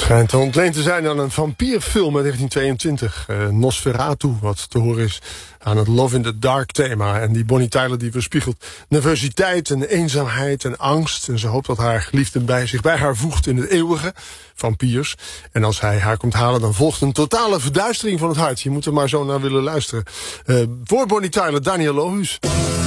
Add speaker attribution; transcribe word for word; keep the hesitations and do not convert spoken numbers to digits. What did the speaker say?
Speaker 1: Schijnt ontleend te zijn aan een vampierfilm uit negentien tweeëntwintig. Uh, Nosferatu, wat te horen is aan het Love in the Dark thema. En die Bonnie Tyler die weerspiegelt nervositeit en eenzaamheid en angst. En ze hoopt dat haar geliefde bij zich bij haar voegt in het eeuwige. Vampiers. En als hij haar komt halen, dan volgt een totale verduistering van het hart. Je moet er maar zo naar willen luisteren. Uh, voor Bonnie Tyler, Daniel Lohuus.